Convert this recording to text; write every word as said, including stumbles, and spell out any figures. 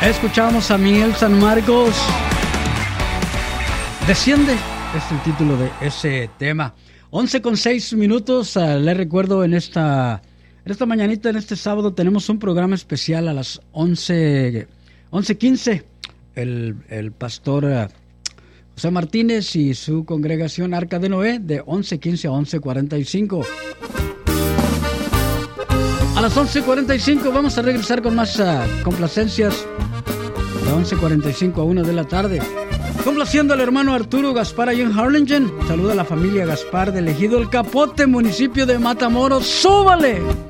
Escuchamos a Miguel San Marcos. Desciende, es el título de ese tema. once con seis minutos. Uh, les recuerdo en esta, en esta mañanita, en este sábado, tenemos un programa especial a las once quince. El, el pastor uh, José Martínez y su congregación Arca de Noé, de once quince a once cuarenta y cinco. A las once cuarenta y cinco vamos a regresar con más uh, complacencias. De once cuarenta y cinco a una de la tarde. Complaciendo al hermano Arturo Gaspar allá en Harlingen. Saluda a la familia Gaspar del Ejido El Capote, municipio de Matamoros. ¡Súbale!